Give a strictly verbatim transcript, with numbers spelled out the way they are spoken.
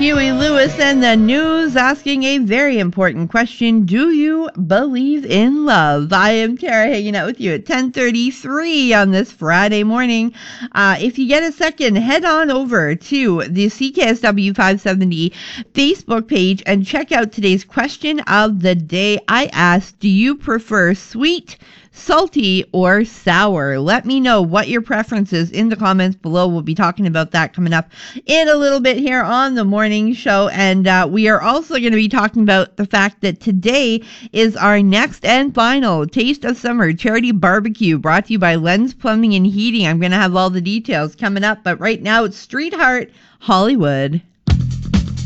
Huey Lewis and the News asking a very important question. Do you believe in love? I am Tara hanging out with you at ten thirty-three on this Friday morning. Uh, if you get a second, head on over to the C K S W five seventy Facebook page and check out today's question of the day. I asked, do you prefer sweet, salty, or sour? Let me know what your preference is in the comments below. We'll be talking about that coming up in a little bit here on the morning show. And uh, we are also going to be talking about the fact that today is our next and final Taste of Summer charity barbecue brought to you by Lens Plumbing and Heating. I'm going to have all the details coming up, but right now it's Street Heart Hollywood.